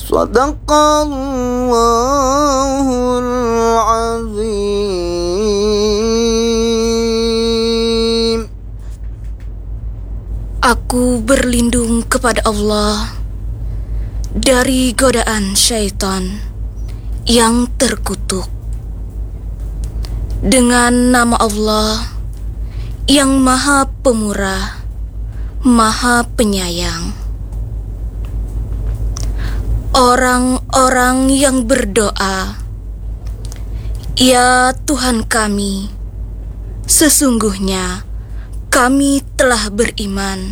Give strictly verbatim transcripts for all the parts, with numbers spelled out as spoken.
Sadaqallahul azim. Aku berlindung kepada Allah dari godaan syaitan yang terkutuk. Dengan nama Allah yang Maha Pemurah, Maha Penyayang. Orang-orang yang berdoa, "Ya Tuhan kami, sesungguhnya kami telah beriman,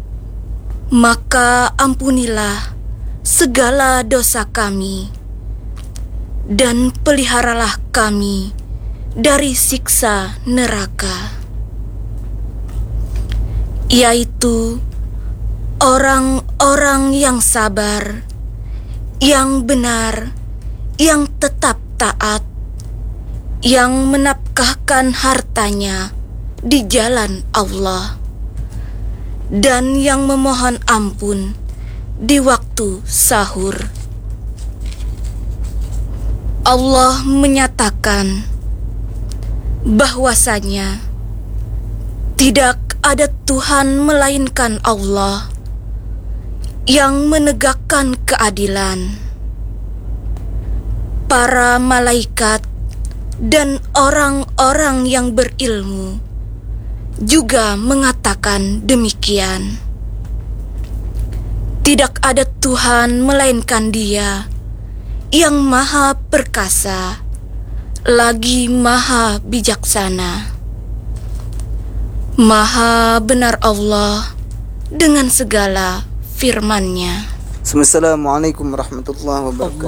maka ampunilah segala dosa kami dan peliharalah kami dari siksa neraka," yaitu orang-orang yang sabar, yang benar, yang tetap taat, yang menafkahkan hartanya di jalan Allah, dan yang memohon ampun di waktu sahur. Allah menyatakan bahwasanya tidak ada Tuhan melainkan Allah yang menegakkan keadilan. Para malaikat dan orang-orang yang berilmu juga mengatakan demikian. Tidak ada Tuhan melainkan Dia yang Maha Perkasa, lagi Maha Bijaksana. Maha benar Allah dengan segala firman-Nya. Assalamualaikum warahmatullahi wabarakatuh.